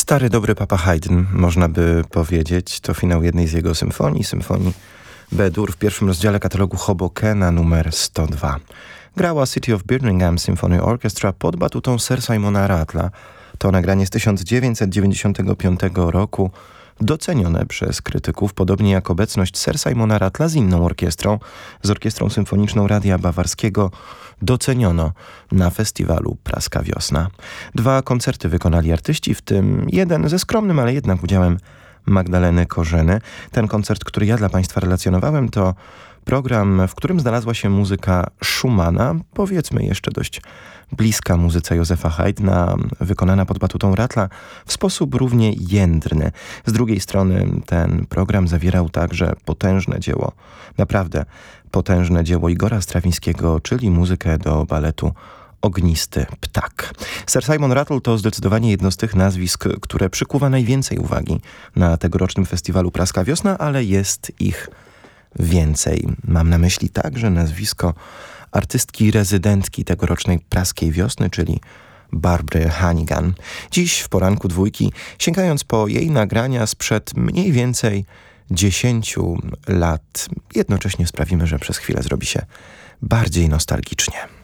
Stary, dobry Papa Haydn, można by powiedzieć. To finał jednej z jego symfonii B-dur w pierwszym rozdziale katalogu Hobokena numer 102. Grała City of Birmingham Symphony Orchestra pod batutą Sir Simona Rattla. To nagranie z 1995 roku, docenione przez krytyków, podobnie jak obecność Sir Simona Rattla z inną orkiestrą, z Orkiestrą Symfoniczną Radia Bawarskiego, doceniono na festiwalu Praska Wiosna. 2 koncerty wykonali artyści, w tym jeden ze skromnym, ale jednak udziałem Magdaleny Korzeny. Ten koncert, który ja dla Państwa relacjonowałem, to program, w którym znalazła się muzyka Schumana, powiedzmy jeszcze dość bliska muzyce Józefa Haydna, wykonana pod batutą Rattla w sposób równie jędrny. Z drugiej strony ten program zawierał także potężne dzieło, naprawdę potężne dzieło Igora Strawińskiego, czyli muzykę do baletu Ognisty Ptak. Sir Simon Rattle to zdecydowanie jedno z tych nazwisk, które przykuwa najwięcej uwagi na tegorocznym festiwalu Praska Wiosna, ale jest ich więcej. Mam na myśli także nazwisko artystki rezydentki tegorocznej Praskiej Wiosny, czyli Barbry Hannigan. Dziś w poranku dwójki, sięgając po jej nagrania sprzed mniej więcej 10 lat, jednocześnie sprawimy, że przez chwilę zrobi się bardziej nostalgicznie.